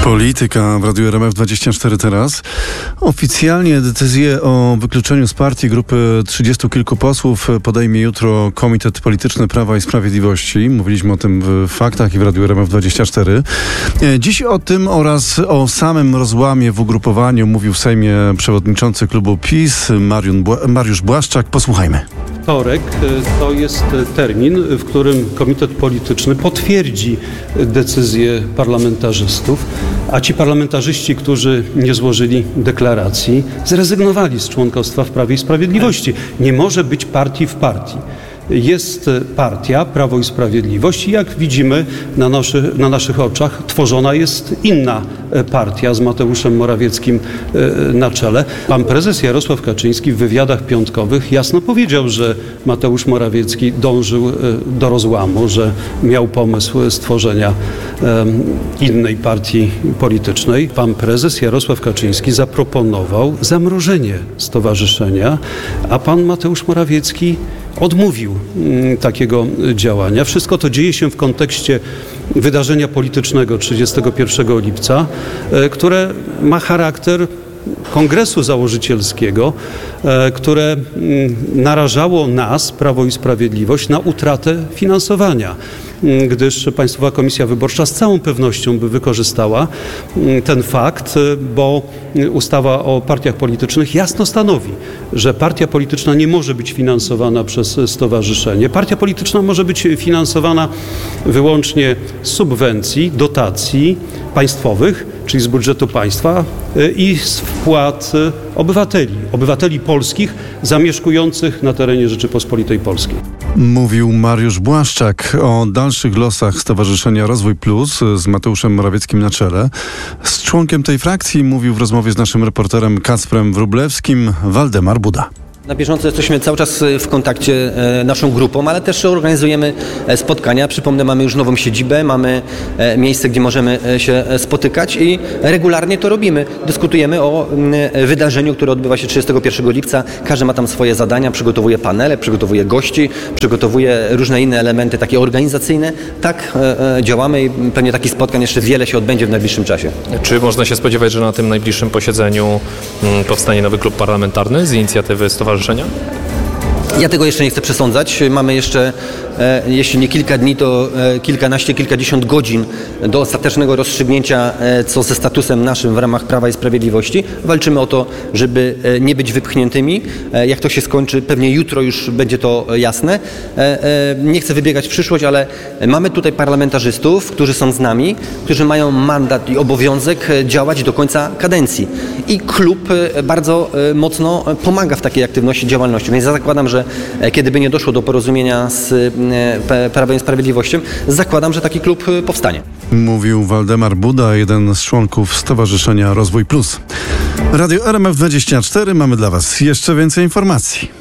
Polityka w Radiu RMF24 teraz. Oficjalnie decyzję o wykluczeniu z partii grupy 30 kilku posłów podejmie jutro Komitet Polityczny Prawa i Sprawiedliwości. Mówiliśmy o tym w Faktach i w Radiu RMF24. Dziś o tym oraz o samym rozłamie w ugrupowaniu mówił w Sejmie przewodniczący klubu PiS Mariusz Błaszczak. Posłuchajmy. Wtorek to jest termin, w którym Komitet Polityczny potwierdzi decyzję parlamentarzystów, a ci parlamentarzyści, którzy nie złożyli deklaracji, zrezygnowali z członkostwa w Prawie i Sprawiedliwości. Nie może być partii w partii. Jest partia Prawo i Sprawiedliwość i jak widzimy na naszych oczach tworzona jest inna partia z Mateuszem Morawieckim na czele. Pan prezes Jarosław Kaczyński w wywiadach piątkowych jasno powiedział, że Mateusz Morawiecki dążył do rozłamu, że miał pomysł stworzenia innej partii politycznej. Pan prezes Jarosław Kaczyński zaproponował zamrożenie stowarzyszenia, a pan Mateusz Morawiecki odmówił takiego działania. Wszystko to dzieje się w kontekście wydarzenia politycznego 31 lipca, które ma charakter Kongresu Założycielskiego, które narażało nas, Prawo i Sprawiedliwość, na utratę finansowania, gdyż Państwowa Komisja Wyborcza z całą pewnością by wykorzystała ten fakt, bo ustawa o partiach politycznych jasno stanowi, że partia polityczna nie może być finansowana przez stowarzyszenie. Partia polityczna może być finansowana wyłącznie z subwencji, dotacji państwowych, czyli z budżetu państwa i z wpłat obywateli polskich zamieszkujących na terenie Rzeczypospolitej Polskiej. Mówił Mariusz Błaszczak o dalszych losach Stowarzyszenia Rozwój Plus z Mateuszem Morawieckim na czele. Z członkiem tej frakcji mówił w rozmowie z naszym reporterem Kacprem Wróblewskim Waldemar Buda. Na bieżąco jesteśmy cały czas w kontakcie naszą grupą, ale też organizujemy spotkania. Przypomnę, mamy już nową siedzibę, mamy miejsce, gdzie możemy się spotykać i regularnie to robimy. Dyskutujemy o wydarzeniu, które odbywa się 31 lipca. Każdy ma tam swoje zadania, przygotowuje panele, przygotowuje gości, przygotowuje różne inne elementy takie organizacyjne. Tak działamy i pewnie takich spotkań jeszcze wiele się odbędzie w najbliższym czasie. Czy można się spodziewać, że na tym najbliższym posiedzeniu powstanie nowy klub parlamentarny z inicjatywy stowarzyszenia? Ja tego jeszcze nie chcę przesądzać. Mamy jeszcze, jeśli nie kilka dni, to kilkanaście, kilkadziesiąt godzin do ostatecznego rozstrzygnięcia, co ze statusem naszym w ramach Prawa i Sprawiedliwości. Walczymy o to, żeby nie być wypchniętymi. Jak to się skończy, pewnie jutro już będzie to jasne. Nie chcę wybiegać w przyszłość, ale mamy tutaj parlamentarzystów, którzy są z nami, którzy mają mandat i obowiązek działać do końca kadencji. I klub bardzo mocno pomaga w takiej aktywności, działalności. Więc ja zakładam, że kiedy by nie doszło do porozumienia z Prawem i Sprawiedliwością, zakładam, że taki klub powstanie. Mówił Waldemar Buda, jeden z członków Stowarzyszenia Rozwój Plus. Radio RMF24, mamy dla Was jeszcze więcej informacji.